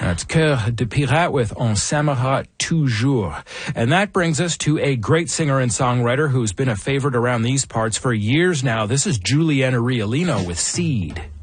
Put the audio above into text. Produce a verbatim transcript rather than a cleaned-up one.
That's Cœur de Pirate with On s'aimera toujours. And that brings us to a great singer and songwriter who's been a favorite around these parts for years now. This is Juliana Riolino with Seed.